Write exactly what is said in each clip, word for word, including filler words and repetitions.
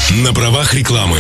На правах рекламы.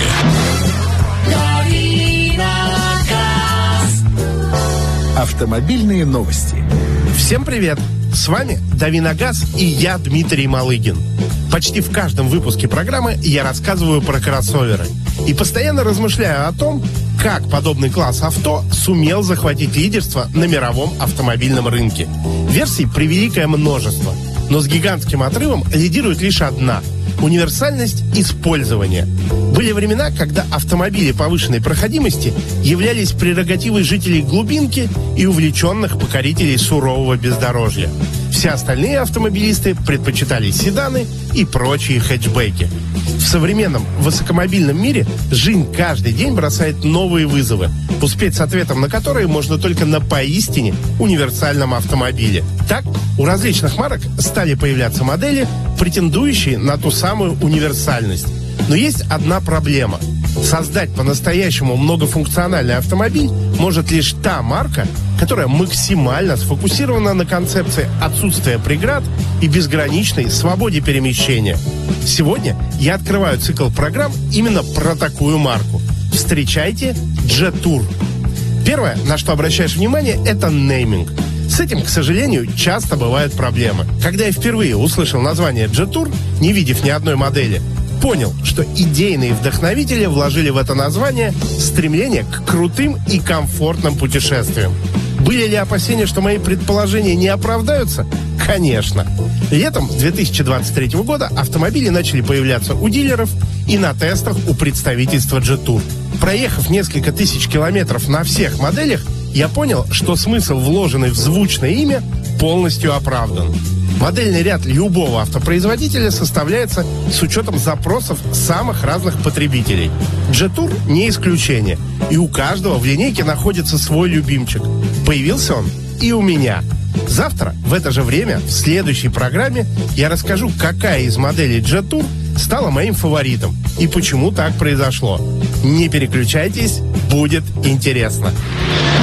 Автомобильные новости. Всем привет! С вами Давиногаз и я, Дмитрий Малыгин. Почти в каждом выпуске программы я рассказываю про кроссоверы и постоянно размышляю о том, как подобный класс авто сумел захватить лидерство на мировом автомобильном рынке. Версий превеликое множество, но с гигантским отрывом лидирует лишь одна – универсальность использования. Были времена, когда автомобили повышенной проходимости являлись прерогативой жителей глубинки и увлеченных покорителей сурового бездорожья. Все остальные автомобилисты предпочитали седаны и прочие хэтчбеки. В современном высокомобильном мире жизнь каждый день бросает новые вызовы, успеть с ответом на которые можно только на поистине универсальном автомобиле. Так, у различных марок стали появляться модели, претендующие на ту самую универсальность. Но есть одна проблема. Создать по-настоящему многофункциональный автомобиль может лишь та марка, которая максимально сфокусирована на концепции отсутствия преград и безграничной свободе перемещения. Сегодня я открываю цикл программ именно про такую марку. Встречайте Jetour. Первое, на что обращаешь внимание, это нейминг. С этим, к сожалению, часто бывают проблемы. Когда я впервые услышал название Jetour, не видев ни одной модели, понял, что идейные вдохновители вложили в это название стремление к крутым и комфортным путешествиям. Были ли опасения, что мои предположения не оправдаются? Конечно. Летом две тысячи двадцать третьего года автомобили начали появляться у дилеров и на тестах у представительства Jetour. Проехав несколько тысяч километров на всех моделях, я понял, что смысл, вложенный в звучное имя, полностью оправдан. Модельный ряд любого автопроизводителя составляется с учетом запросов самых разных потребителей. Jetour не исключение, и у каждого в линейке находится свой любимчик. Появился он и у меня. Завтра, в это же время, в следующей программе, я расскажу, какая из моделей Jetour стала моим фаворитом и почему так произошло. Не переключайтесь, будет интересно.